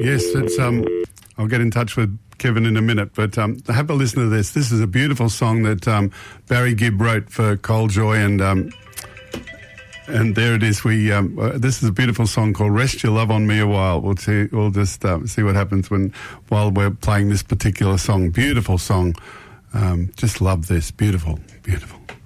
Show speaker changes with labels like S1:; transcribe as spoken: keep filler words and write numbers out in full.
S1: Yes, it's. Um, I'll get in touch with Kevin in a minute, but um, have a listen to this. This is a beautiful song that um, Barry Gibb wrote for Cole Joy, and um, and there it is. We um, uh, this is a beautiful song called "Rest Your Love on Me a While." We'll see. We'll just uh, see what happens when while we're playing this particular song. Beautiful song. Um, just love this. Beautiful, beautiful.